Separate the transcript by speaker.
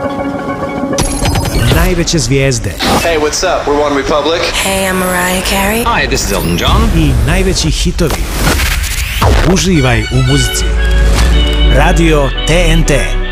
Speaker 1: Najveće zvijezde.
Speaker 2: Hey, what's up? We're One Republic.
Speaker 3: Hey, I'm Mariah Carey.
Speaker 4: Hi, this is Elton John.
Speaker 1: I najveći hitovi. Uživaj u muzici. Radio TNT.